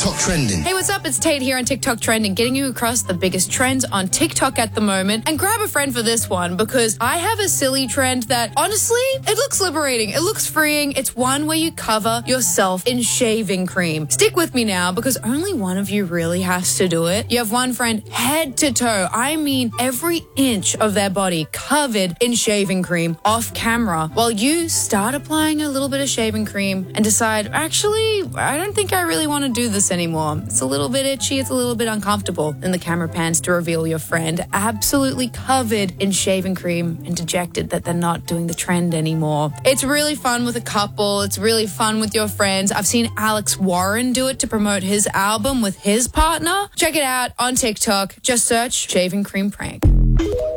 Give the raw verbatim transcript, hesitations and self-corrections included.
TikTok Trending. Hey, what's up? It's Tate here on TikTok Trending, getting you across the biggest trends on TikTok at the moment. And grab a friend for this one, because I have a silly trend that, honestly, it looks liberating. It looks freeing. It's one where you cover yourself in shaving cream. Stick with me now, because only one of you really has to do it. You have one friend head to toe, I mean every inch of their body covered in shaving cream off camera, while you start applying a little bit of shaving cream and decide, actually, I don't think I really want to do this anymore. It's a little bit itchy, it's a little bit uncomfortable. And the camera pans to reveal your friend absolutely covered in shaving cream and dejected that they're not doing the trend anymore. It's really fun with a couple. It's really fun with your friends. I've seen Alex Warren do it to promote his album with his partner. Check it out on TikTok. Just search shaving cream prank.